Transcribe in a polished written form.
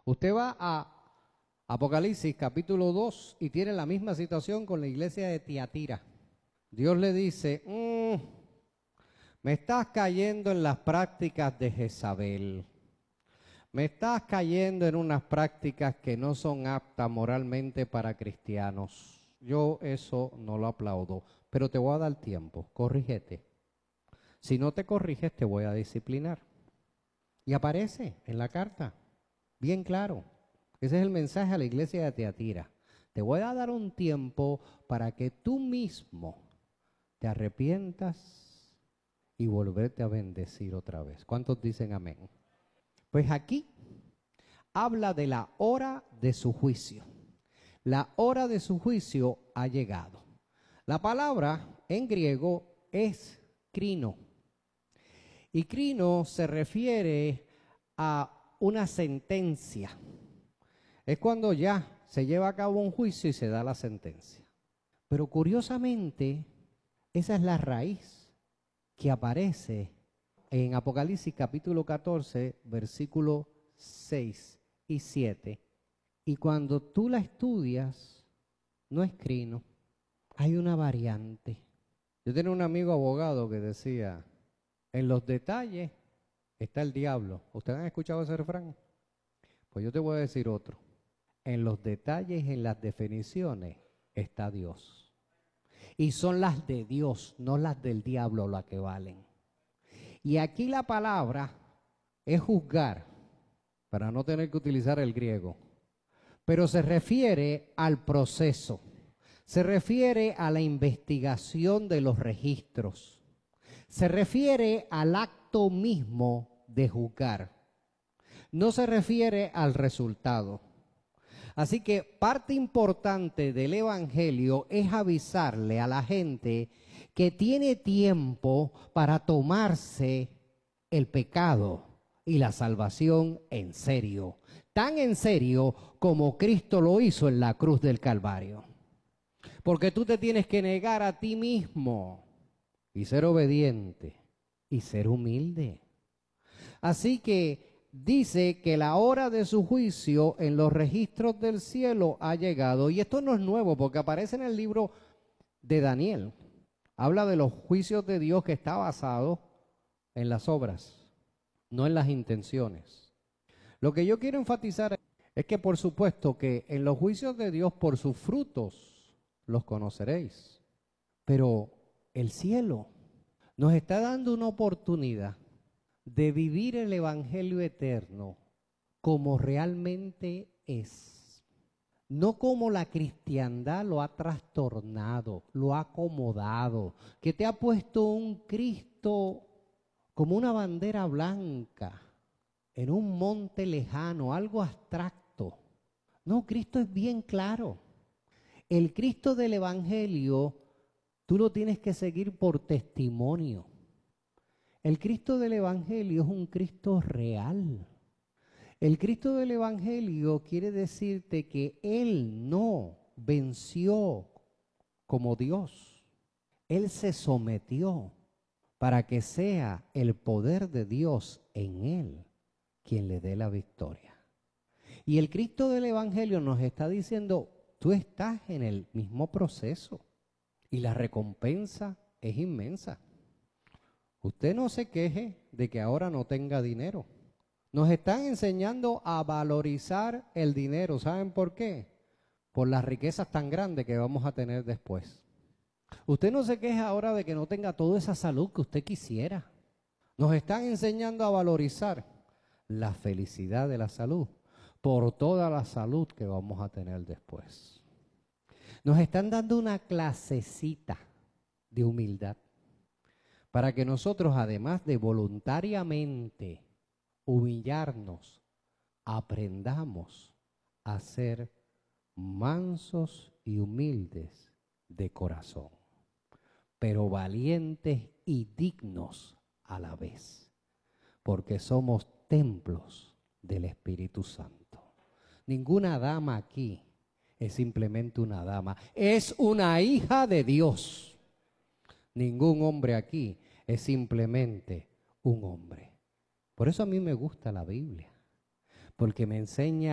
Usted va a Apocalipsis capítulo 2 y tiene la misma situación con la iglesia de Tiatira. Dios le dice, me estás cayendo en las prácticas de Jezabel. Me estás cayendo en unas prácticas que no son aptas moralmente para cristianos. Yo eso no lo aplaudo, pero te voy a dar tiempo, corrígete. Si no te corriges, te voy a disciplinar. Y aparece en la carta, bien claro. Ese es el mensaje a la iglesia de Tiatira. Te voy a dar un tiempo para que tú mismo te arrepientas y volverte a bendecir otra vez. ¿Cuántos dicen amén? Pues aquí habla de la hora de su juicio. La hora de su juicio ha llegado. La palabra en griego es krino. Y krino se refiere a una sentencia. Es cuando ya se lleva a cabo un juicio y se da la sentencia. Pero curiosamente, esa es la raíz que aparece en Apocalipsis capítulo 14, versículo 6 y 7. Y cuando tú la estudias, no es crino, hay una variante. Yo tenía un amigo abogado que decía, en los detalles está el diablo. ¿Ustedes han escuchado ese refrán? Pues yo te voy a decir otro. En los detalles, en las definiciones, está Dios. Y son las de Dios, no las del diablo las que valen. Y aquí la palabra es juzgar, para no tener que utilizar el griego, pero se refiere al proceso, se refiere a la investigación de los registros, se refiere al acto mismo de juzgar, no se refiere al resultado. Así que parte importante del evangelio es avisarle a la gente que tiene tiempo para tomarse el pecado y la salvación en serio. Tan en serio como Cristo lo hizo en la cruz del Calvario. Porque tú te tienes que negar a ti mismo y ser obediente y ser humilde. Así que dice que la hora de su juicio en los registros del cielo ha llegado. Y esto no es nuevo porque aparece en el libro de Daniel. Habla de los juicios de Dios que está basado en las obras, no en las intenciones. Lo que yo quiero enfatizar es que por supuesto que en los juicios de Dios por sus frutos los conoceréis. Pero el cielo nos está dando una oportunidad de vivir el evangelio eterno como realmente es. No como la cristiandad lo ha trastornado, lo ha acomodado, que te ha puesto un Cristo como una bandera blanca en un monte lejano, algo abstracto. No, Cristo es bien claro. El Cristo del evangelio tú lo tienes que seguir por testimonio. El Cristo del evangelio es un Cristo real. El Cristo del evangelio quiere decirte que Él no venció como Dios. Él se sometió para que sea el poder de Dios en Él quien le dé la victoria. Y el Cristo del evangelio nos está diciendo, tú estás en el mismo proceso y la recompensa es inmensa. Usted no se queje de que ahora no tenga dinero. Nos están enseñando a valorizar el dinero. ¿Saben por qué? Por las riquezas tan grandes que vamos a tener después. Usted no se queja ahora de que no tenga toda esa salud que usted quisiera. Nos están enseñando a valorizar la felicidad de la salud por toda la salud que vamos a tener después. Nos están dando una clasecita de humildad para que nosotros, además de voluntariamente humillarnos, aprendamos a ser mansos y humildes de corazón, pero valientes y dignos a la vez, porque somos templos del Espíritu Santo. Ninguna dama aquí es simplemente una dama, es una hija de Dios. Ningún hombre aquí es simplemente un hombre. Por eso a mí me gusta la Biblia, porque me enseña